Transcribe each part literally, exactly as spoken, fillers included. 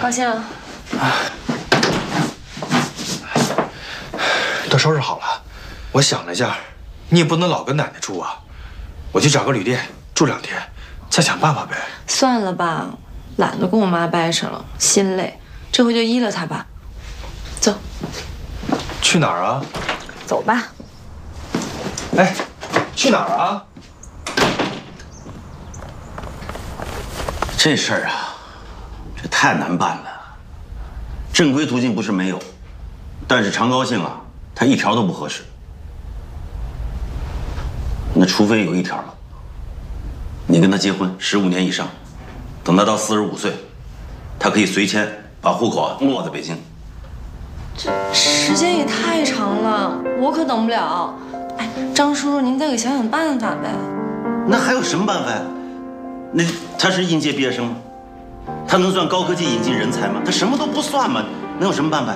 抱歉啊。 都收拾好了，我想了一下，你也不能老跟奶奶住啊，我去找个旅店住两天，再想办法呗。 算了吧，懒得跟我妈掰扯了，心累。这回就依了她吧。走。 去哪儿啊？ 走吧。 哎，去哪儿啊？ 这事儿啊，这太难办了。正规途径不是没有，但是常高兴啊，他一条都不合适。那除非有一条了，你跟他结婚十五年以上，等他到四十五岁，他可以随迁把户口啊落在北京。 这时间也太长了，我可等不了。哎，张叔叔，您再给想想办法呗。 那还有什么办法呀？那他是应届毕业生吗？他能算高科技引进人才吗？他什么都不算吗？能有什么办法？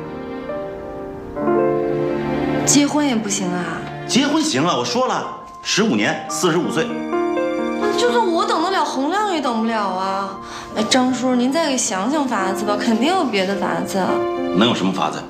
结婚也不行啊？ 结婚行啊，我说了，十五年，四十五岁。 那就算我等得了，洪亮也等不了啊！哎，张叔，您再给想想法子吧，肯定有别的法子。 能有什么法子？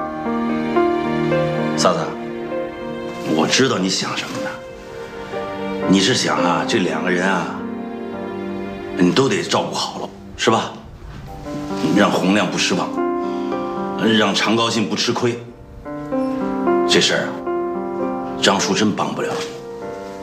萨萨，我知道你想什么呢？你是想啊，这两个人啊，你都得照顾好了，是吧？让洪亮不失望，让常高兴不吃亏。这事儿啊，张叔真帮不了你。